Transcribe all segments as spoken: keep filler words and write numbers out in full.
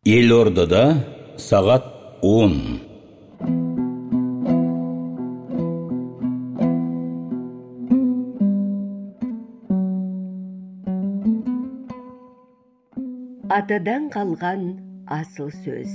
Елордада сағат он. Атадан қалған асыл сөз.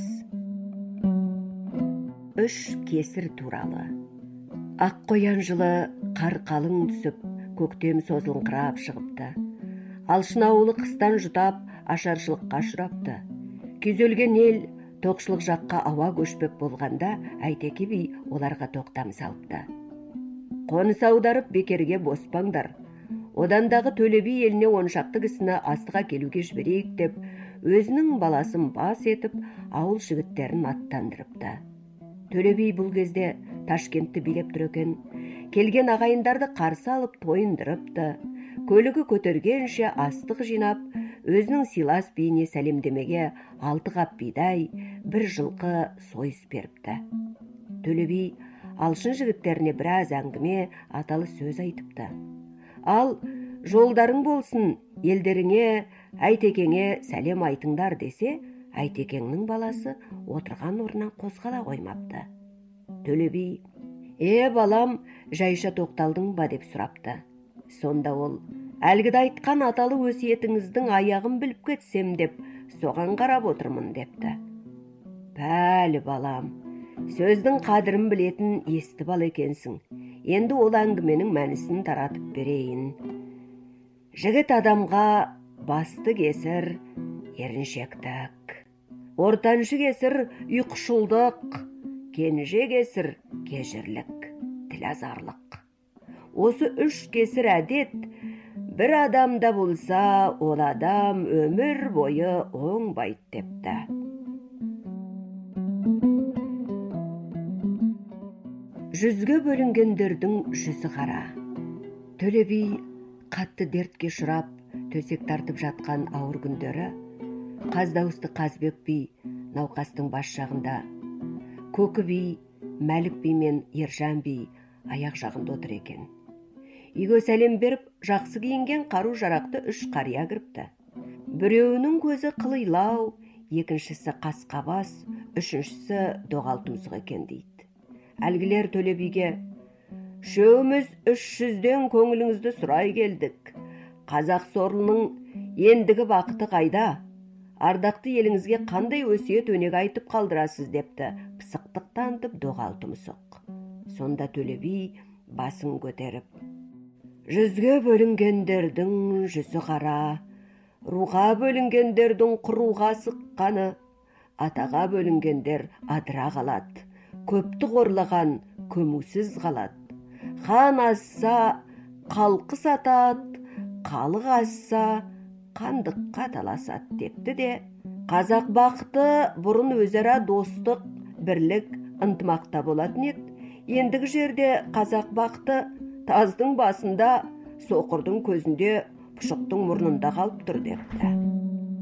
Үш кесір туралы. Ақ қоян жылы қар қалың түсіп, көктем созылыңқырап шығыпты. Алшын ауылы қыстан жұтап, ашаршылыққа ұшырапты. Күйзелген ел тоқшылық жаққа ауа көшпек болғанда, Әйтеке би оларға тоқтам салыпты. Қоныс аударып бекерге боспаңдар. Одандағы Төле би еліне он шақты кісіні астыға келуге жіберейік деп, өзінің баласын бас етіп, ауыл жігіттерін аттандырыпты. Төле би бұл кезде Ташкентті билеп тұр екен. Келген ағайындарды қарсы алып тойындырыпты. Көлігі көтергенше астық жинап, өзінің сыйлас биіне сәлемдемеге алты қап бидай, бір жылқы сойыс беріпті. Төле би алшын жігіттеріне біраз әңгіме, аталы сөз айтыпты. Ал жолдарың болсын, елдеріңе, Әйтекеңе сәлем айтыңдар десе, Әйтекеңнің баласы отырған орнынан қозғала қоймапты. Төле би: «Е балам, жайша тоқталдың ба?» деп сұрапты. Сонда ол: «Әлгіде айтқан аталы өсиетіңіздің аяғын біліп кетсем деп, соған қарап отырмын» депті. «Пәлі балам, сөздің қадірін білетін есті бал екенсің. Енді ол әңгіменің мәнісін таратып берейін. Жігіт адамға басты кесір еріншектік, ортаншы кесір ұйқышылдық, кенже кесір кежірлік, тілазарлық. Осы үш кесір әдет бір адамда болса, ол адам өмір бойы оңбайды» депті. Жүзге бөлінгендердің жүзі қара. Төле би қатты дертке ұшырап, төсек тартып жатқан ауыр күндері, қаз дауысты Қазбек би науқастың бас жағында, Көкі би, Мәлік би мен Ержан би аяқ жағында отыр екен. Үйге сәлем беріп, жақсы киінген қару жарақты үш қария кіріпті. Біреуінің көзі қылилау, екіншісі қасқабас, үшіншісі доғал тұмсық екен дейді. Әлгілер Төле биге: «Шөуміз үш жүзден көңіліңізді сұрай келдік. Қазақ сорлының ендігі бақыты қайда? Ардақты еліңізге қандай өсиет өнеге айтып қалдырасыз?» депті, пысықтық танытып доғал тұмсық. Сонда Төле би басын көтеріп: «Жүзге бөлінгендердің жүзі қара, руға бөлінгендердің құруға сыққаны, атаға бөлінгендер адыра қалады, көпті қорлаған көмусіз қалады. Хан азса, қалқы сатады, қалық азса, қандыққа таласады» депті де, қазақ бақыты бұрын өзара достық, бірлік, ынтымақта болатын еді. Ендігі жерде қазақ бақыты таздың басында, соқырдың көзінде, пұшықтың мұрнында қалып тұр депті.